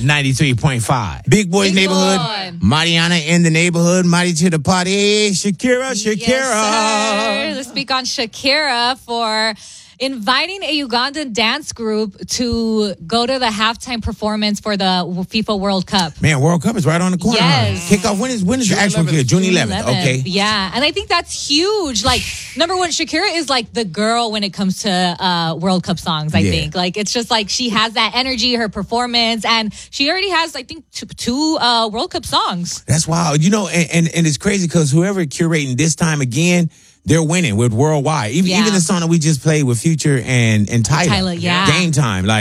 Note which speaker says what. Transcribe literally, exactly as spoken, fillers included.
Speaker 1: ninety-three point five. Big Boy's
Speaker 2: Big
Speaker 1: Neighborhood.
Speaker 2: Boy.
Speaker 1: Mariana in the neighborhood. Mighty to the party. Shakira, Shakira.
Speaker 2: Yes, sir. Let's speak on Shakira for inviting a Ugandan dance group to go to the halftime performance for the FIFA World Cup.
Speaker 1: Man, World Cup is right on the corner.
Speaker 2: Yes.
Speaker 1: Huh? Kickoff. When is when is the actual kick? June eleventh. Okay.
Speaker 2: Yeah, and I think that's huge. Like, number one, Shakira is like the girl when it comes to uh, World Cup songs, I
Speaker 1: Yeah.
Speaker 2: think. Like, it's just like she has that energy, her performance, and she already has, I think, two, two uh, World Cup songs.
Speaker 1: That's wild. You know, and, and, and it's crazy because whoever curating this time again, they're winning with Worldwide. Even,
Speaker 2: Yeah.
Speaker 1: even the song that we just played with Future and, and Tyler.
Speaker 2: Tyler, yeah.
Speaker 1: Game Time. Like,